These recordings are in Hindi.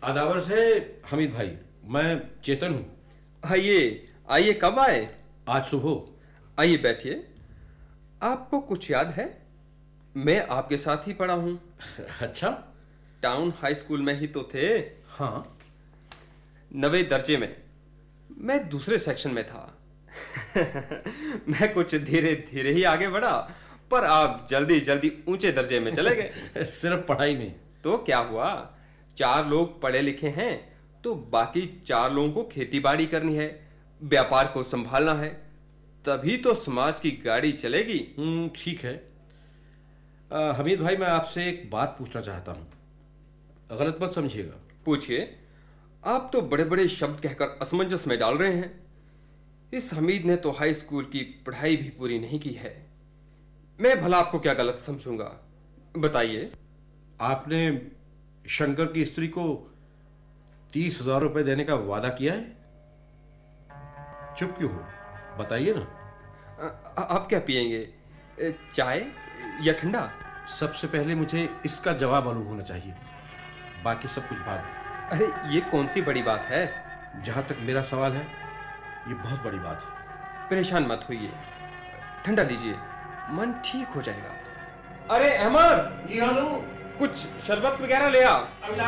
आदाबर से हमीद भाई, मैं चेतन हूँ। आइए आइए, कब आए? आज सुबह। आइए बैठिए। आपको कुछ याद है? मैं आपके साथ ही पढ़ा हूँ। अच्छा। टाउन हाई स्कूल में ही तो थे। हाँ। 90 दर्जे में। मैं दूसरे सेक्शन में था। मैं कुछ धीरे धीरे ही आगे बढ़ा, पर आप जल्दी जल्दी ऊंचे दर्जे में चले गए। सिर्फ पढ़ाई में? तो क्या हुआ, 4 लोग पढ़े लिखे हैं तो बाकी 4 लोगों को खेती बाड़ी करनी है, व्यापार को संभालना है, तभी तो समाज की गाड़ी चलेगी। ठीक है। हमीद भाई, मैं आपसे एक बात पूछना चाहता हूँ, गलत मत समझिएगा। पूछिए। आप तो बड़े बड़े शब्द कहकर असमंजस में डाल रहे हैं। इस हमीद ने तो हाई स्कूल की पढ़ाई भी पूरी नहीं की है। मैं भला आपको क्या गलत समझूंगा, बताइए। आपने शंकर की स्त्री को 30,000 रुपए देने का वादा किया है? चुप क्यों हो, बताइए ना। आप क्या पिएंगे, चाय या ठंडा? सबसे पहले मुझे इसका जवाब मालूम होना चाहिए, बाकी सब कुछ बाद में। अरे ये कौन सी बड़ी बात है? जहां तक मेरा सवाल है, ये बहुत बड़ी बात है। परेशान मत होइए, ठंडा लीजिए, मन ठीक हो जाएगा। अरे अहमद, जी हाँ, कुछ शरबत वगैरह ले आ।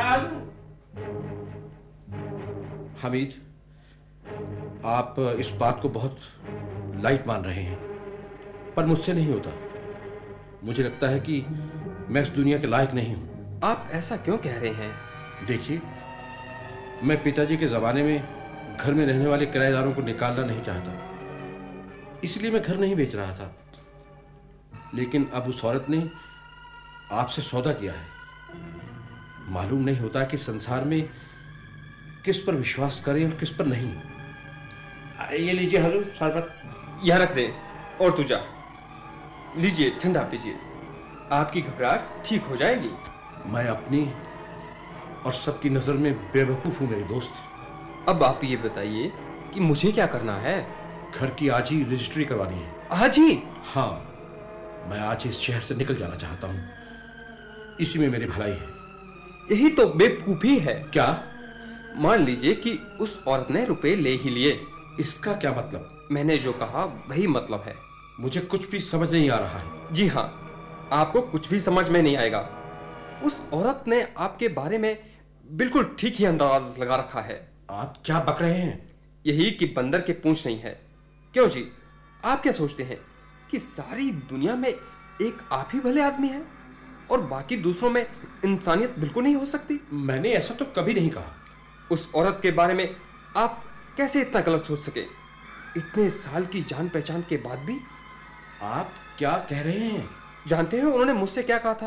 हमीद, आप इस बात को बहुत लाइट मान रहे हैं, पर मुझसे नहीं होता। मुझे लगता है कि मैं इस दुनिया के लायक नहीं हूं। आप ऐसा क्यों कह रहे हैं? देखिए, मैं पिताजी के जमाने में घर में रहने वाले किराएदारों को निकालना नहीं चाहता, इसलिए मैं घर नहीं बेच रहा था। लेकिन अब उस औरत ने आपसे सौदा किया है। मालूम नहीं होता कि संसार में किस पर विश्वास करें और किस पर नहीं। ये लीजिए हजूर शरबत। यह रख दे और तू जा। लीजिए, ठंडा पीजिए, आपकी घबराहट ठीक हो जाएगी। मैं अपनी और सबकी नजर में बेवकूफ हूं मेरे दोस्त। अब आप ये बताइए कि मुझे क्या करना है? घर की आज ही रजिस्ट्री करवानी है। आज ही? हाँ, मैं आज इस शहर से निकल जाना चाहता हूँ। इसी में मेरी भलाई है। यही तो बेवकूफी है। क्या? मान लीजिए कि उस औरत ने रुपए ले ही लिए। इसका क्या मतलब? मैंने जो कहा वही मतलब है। मुझे कुछ भी समझ नहीं आ रहा है। जी हाँ, आपको कुछ भी समझ में नहीं आएगा। उस औरत ने आपके बारे में बिल्कुल ठीक ही अंदाज लगा रखा है। आप क्या बक रहे हैं? यही कि बंदर के पूंछ नहीं है। क्यों जी, आप क्या सोचते हैं कि सारी दुनिया में एक आप ही भले आदमी हैं और बाकी दूसरों में इंसानियत बिल्कुल नहीं हो सकती? मैंने ऐसा तो कभी नहीं कहा। उस औरत के बारे में आप कैसे इतना गलत सोच सके, इतने साल की जान पहचान के बाद भी? आप क्या कह रहे हैं? जानते हो उन्होंने मुझसे क्या कहा था?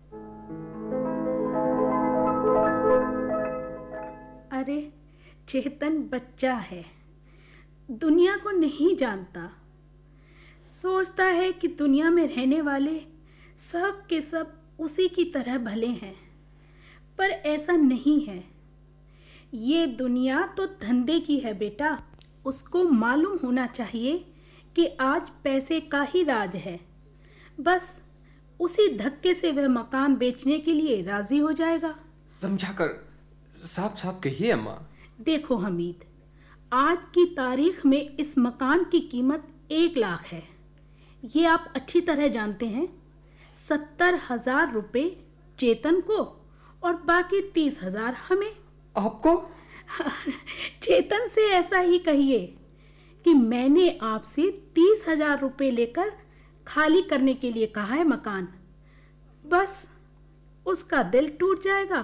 अरे चेतन बच्चा है, दुनिया को नहीं जानता, सोचता है कि दुनिया में रहने वाले सब के सब उसी की तरह भले हैं, पर ऐसा नहीं है। ये दुनिया तो धंधे की है बेटा। उसको मालूम होना चाहिए कि आज पैसे का ही राज है। बस उसी धक्के से वह मकान बेचने के लिए राजी हो जाएगा। समझाकर साफ साफ कहिए अम्मा। देखो हमीद, आज की तारीख में इस मकान की कीमत 1 लाख है। ये आप अच्छी तरह जानते हैं। 70,000 रुपये चेतन को और बाकी 30,000 हमें। आपको? चेतन से ऐसा ही कहिए कि मैंने आपसे 30,000 रुपये लेकर खाली करने के लिए कहा है मकान। बस उसका दिल टूट जाएगा।